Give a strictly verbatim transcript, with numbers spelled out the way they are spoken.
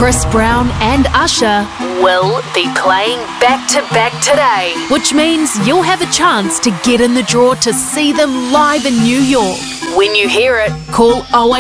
Chris Brown and Usher will be playing back-to-back today, which means you'll have a chance to get in the draw to see them live in New York. When you hear it, call oh eight